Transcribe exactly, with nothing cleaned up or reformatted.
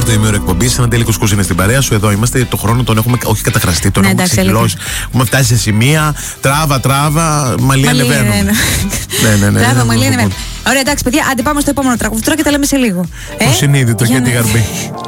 τέταρτο ημίωρο εκπομπή. Ένα τέλειο κουσκούζι στην παρέα σου. Εδώ είμαστε. Το χρόνο τον έχουμε όχι καταχραστεί, τον ναι, έχουμε ξεκυλώσει. Έχουμε φτάσει σε σημεία. Τράβα, τράβα. Μαλλί ανεβαίνουν. Ναι, ναι, ναι. Τράβα, μαλλί ανεβαίνουν. Ωραία, εντάξει, παιδιά, άντε πάμε στο επόμενο τραγούδι και τα λέμε σε λίγο. Το συνείδητο και τη γαρμπή.